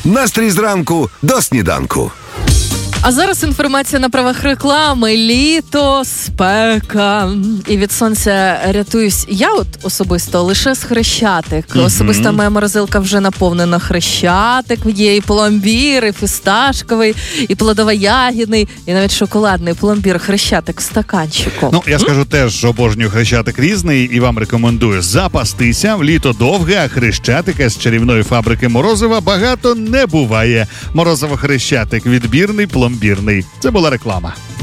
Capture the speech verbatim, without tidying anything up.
Настрій зранку до сніданку. А зараз інформація на правах реклами. Літо, спека. І від сонця рятуюсь я от особисто лише з Хрещатик. Mm-hmm. Особисто моя морозилка вже наповнена Хрещатик. Є і пломбір, і фісташковий, і плодово-ягідний, і навіть шоколадний пломбір Хрещатик в стаканчику. Ну, я скажу теж, обожнюю Хрещатик різний і вам рекомендую запастися. Літо довге, а Хрещатика з чарівної фабрики Морозова багато не буває. Морозово Хрещатик. Відбірний, пломбірний. Це була реклама.